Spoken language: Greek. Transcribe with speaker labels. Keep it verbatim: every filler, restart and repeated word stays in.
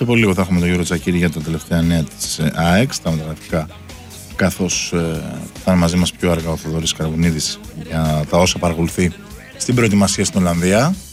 Speaker 1: Σε πολύ λίγο θα έχουμε τον Γιώργο Τσακίρη για τα τελευταία νέα της ΑΕΚ, τα μεταγραφικά, καθώς ε, θα είναι μαζί μας πιο αργά ο Θοδωρής Καραβουνίδης για τα όσα παρακολουθεί στην προετοιμασία στην Ολλανδία.